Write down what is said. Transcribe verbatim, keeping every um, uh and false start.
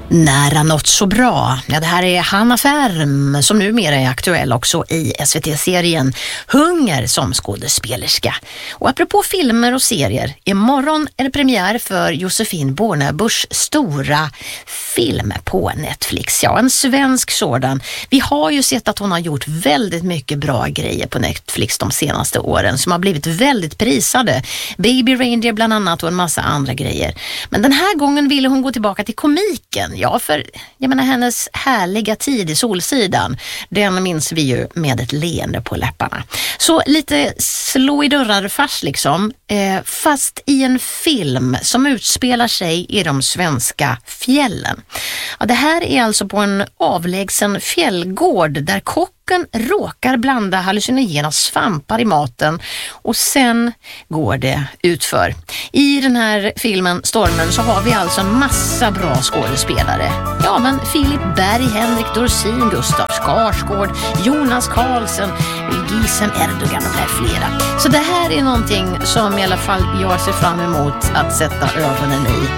Nära något så bra. Ja, det här är Hanna Färm som numera är aktuell också i S V T-serien Hunger som skådespelerska. Och apropå filmer och serier, imorgon är det premiär för Josefin Bornebuschs stora film på Netflix. Ja, en svensk sådan. Vi har ju sett att hon har gjort väldigt mycket bra grejer på Netflix de senaste åren som har blivit väldigt prisade. Baby Reindeer bland annat och en massa andra grejer. Men den här gången ville hon gå tillbaka till komiken. Ja, för jag menar hennes härliga tid i Solsidan, den minns vi ju med ett leende på läpparna. Så lite slå i dörrar fast liksom, eh, fast i en film som utspelar sig i de svenska fjällen. Ja, det här är alltså på en avlägsen fjällgård där kocken råkar blanda hallucinogena svampar i maten och sen går det utför. I den här filmen Stormen så har vi alltså en massa bra skådespelare. Ja, men Filip Berg, Henrik Dorsin, Gustav Skarsgård, Jonas Karlsson, Gizem Erdogan och flera. Så det här är någonting som i alla fall jag ser fram emot att sätta ögonen i